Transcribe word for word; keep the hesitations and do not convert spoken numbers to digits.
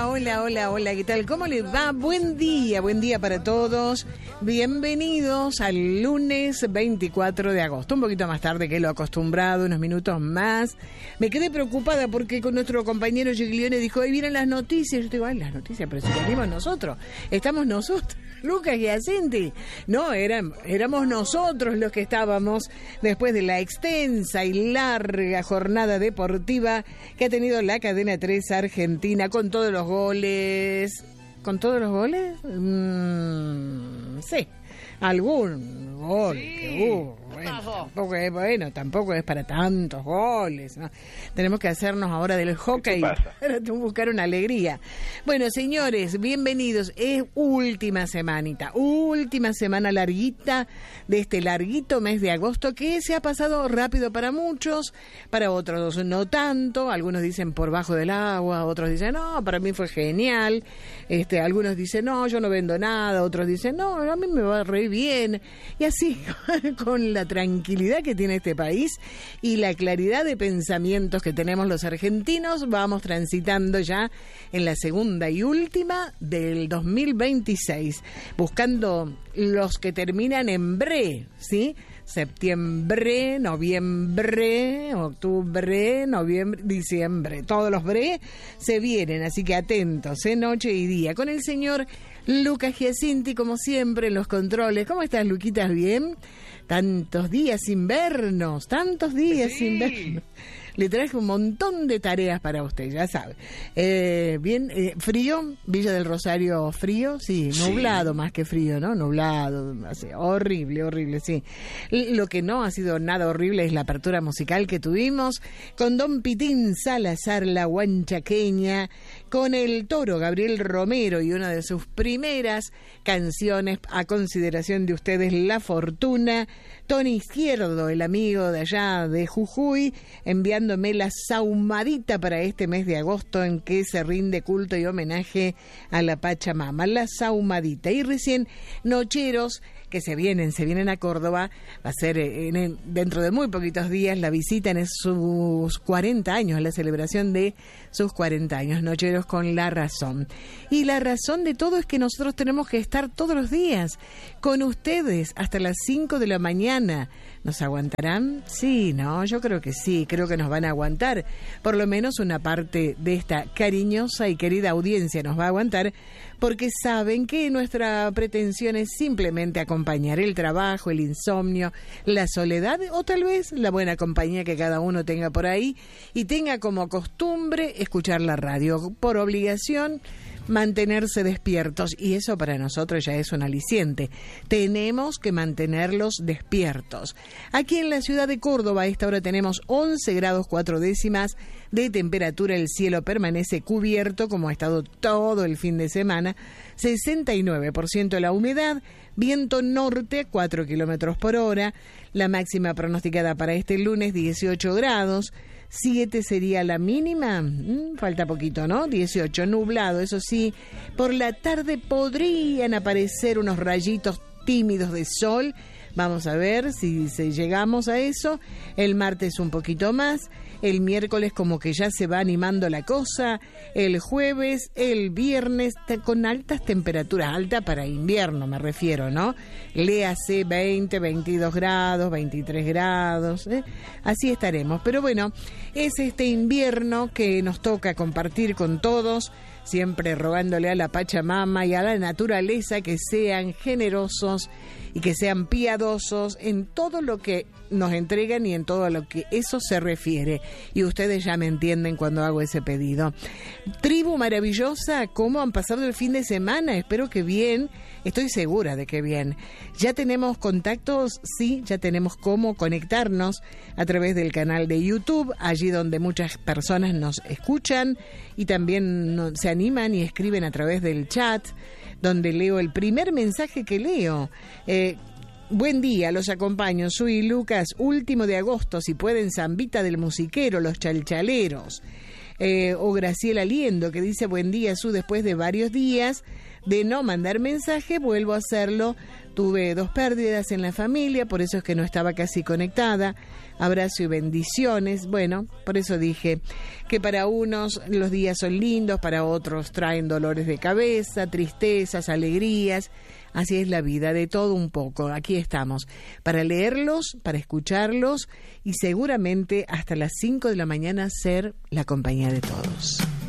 Hola, hola, hola, hola, ¿qué tal? ¿Cómo les va? Buen día, buen día para todos. Bienvenidos al lunes veinticuatro de agosto, un poquito más tarde que lo acostumbrado, unos minutos más. Me quedé preocupada porque con nuestro compañero Giglione dijo, ahí vienen las noticias. Yo digo, ay, las noticias, pero si venimos nosotros, estamos nosotros, Lucas y Giacinti. No, eran, éramos nosotros los que estábamos después de la extensa y larga jornada deportiva que ha tenido la cadena tres Argentina con todos los goles. ¿Con todos los goles? Mm, sí, algún gol sí. que hubo. Bueno tampoco, es, bueno, tampoco es para tantos goles, ¿no? Tenemos que hacernos ahora del hockey para buscar una alegría. Bueno, señores, bienvenidos. Es última semanita, última semana larguita de este larguito mes de agosto que se ha pasado rápido para muchos, para otros no tanto. Algunos dicen por bajo del agua, otros dicen no, para mí fue genial. Este, algunos dicen no, yo no vendo nada, otros dicen no, a mí me va re bien. Y así con la tranquilidad que tiene este país y la claridad de pensamientos que tenemos los argentinos, vamos transitando ya en la segunda y última del dos mil veintiséis, buscando los que terminan en bre, ¿sí? Septiembre, noviembre, octubre, noviembre, diciembre, todos los bre se vienen, así que atentos, ¿eh? Noche y día, con el señor Lucas Giacinti, como siempre, en los controles. ¿Cómo estás, Luquitas? ¿Bien? Tantos días sin vernos, tantos días sí. sin vernos. Le traje un montón de tareas para usted, ya sabe. Eh, bien, eh, frío, Villa del Rosario, frío, sí, nublado sí. más que frío, ¿no? Nublado, así, horrible, horrible, sí. Lo que no ha sido nada horrible es la apertura musical que tuvimos con Don Pitín Salazar, la huanchaqueña, con el Toro Gabriel Romero y una de sus primeras canciones a consideración de ustedes, La Fortuna. Tony Izquierdo, el amigo de allá de Jujuy, enviándome la saumadita para este mes de agosto en que se rinde culto y homenaje a la Pachamama, la saumadita. Y recién Nocheros, que se vienen, se vienen a Córdoba, va a ser en, en, dentro de muy poquitos días la visita en sus cuarenta años, la celebración de sus cuarenta años, Nocheros con La Razón. Y la razón de todo es que nosotros tenemos que estar todos los días con ustedes hasta las cinco de la mañana. ¿Nos aguantarán? Sí, no, yo creo que sí, creo que nos van a aguantar. Por lo menos una parte de esta cariñosa y querida audiencia nos va a aguantar, porque saben que nuestra pretensión es simplemente acompañar el trabajo, el insomnio, la soledad o tal vez la buena compañía que cada uno tenga por ahí y tenga como costumbre escuchar la radio. Por obligación, mantenerse despiertos, y eso para nosotros ya es un aliciente. Tenemos que mantenerlos despiertos. Aquí en la ciudad de Córdoba a esta hora tenemos once grados cuatro décimas de temperatura, el cielo permanece cubierto como ha estado todo el fin de semana, sesenta y nueve por ciento la humedad, viento norte a cuatro kilómetros por hora, la máxima pronosticada para este lunes dieciocho grados, siete sería la mínima, mm, falta poquito, ¿no? dieciocho, nublado, eso sí, por la tarde podrían aparecer unos rayitos tímidos de sol, vamos a ver si, si llegamos a eso, el martes un poquito más, el miércoles como que ya se va animando la cosa, el jueves, el viernes con altas temperaturas, alta para invierno me refiero, ¿no? Léase veinte, veintidós grados, veintitrés grados, ¿eh? Así estaremos, pero bueno, es este invierno que nos toca compartir con todos, siempre rogándole a la Pachamama y a la naturaleza que sean generosos y que sean piadosos en todo lo que nos entregan y en todo lo que eso se refiere. Y ustedes ya me entienden cuando hago ese pedido. Tribu maravillosa, ¿cómo han pasado el fin de semana? Espero que bien, estoy segura de que bien. Ya tenemos contactos, sí, ya tenemos cómo conectarnos a través del canal de YouTube, allí donde muchas personas nos escuchan y también no, se animan y escriben a través del chat, donde leo el primer mensaje que leo. Eh, Buen día, los acompaño, soy Lucas, último de agosto, si pueden, Zambita del Musiquero, los Chalchaleros. Eh, o Graciela Liendo, que dice, buen día, Su, después de varios días de no mandar mensaje, vuelvo a hacerlo. Tu Tuve dos pérdidas en la familia, por eso es que no estaba casi conectada. Abrazo y bendiciones. Bueno, por eso dije que para unos los días son lindos, para otros traen dolores de cabeza, tristezas, alegrías. Así es la vida, de todo un poco. Aquí estamos para leerlos, para escucharlos y seguramente hasta las cinco de la mañana ser la compañía de todos.